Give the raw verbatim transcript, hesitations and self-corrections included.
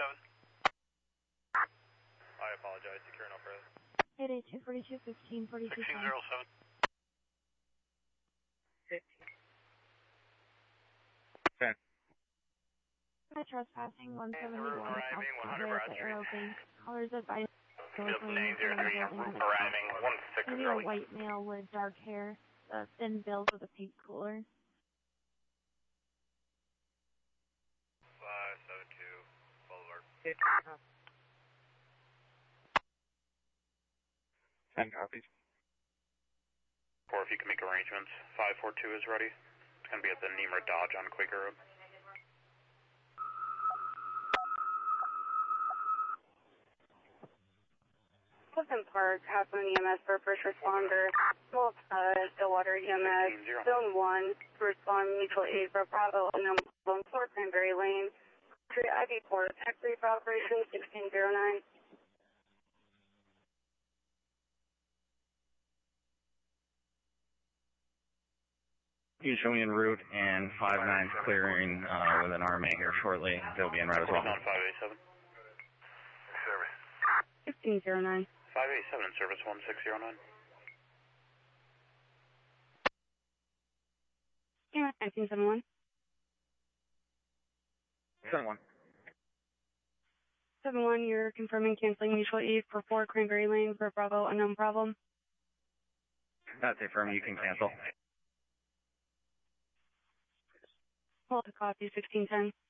seven. I apologize, secure no further. eight eight two, forty-two, fifteen, forty-two, sixteen zero seven. ten. Trespassing one seventy-one Arriving South one hundred Broadway at Broad the Street. Arrow Bank. Callers advised nine zero three, arriving one six maybe a white male with dark hair, uh, thin build with a pink cooler. five seven two, Boulevard. ten copies. Or if you can make arrangements, five four two is ready. It's going to be at the Nemra Dodge on Quaker Road. Clifton Park, Halfmoon E M S for first responder. Both, uh, Stillwater E M S, Zone one, to respond mutual aid for Bravo, and then Zone four, Cranberry Lane. Street I V four, taxi for operation sixteen zero nine. Usually en route, and five nine's clearing uh, with an R M A here shortly. They'll be en route as well. On five eight seven. Service. sixteen zero nine. five eight seven in service, one six zero nine. Yeah, nineteen seven one. seven one. seven one, you're confirming canceling mutual aid for four Cranberry Lane for Bravo, unknown problem. That's a firm you can cancel. Hold to copy, sixteen ten.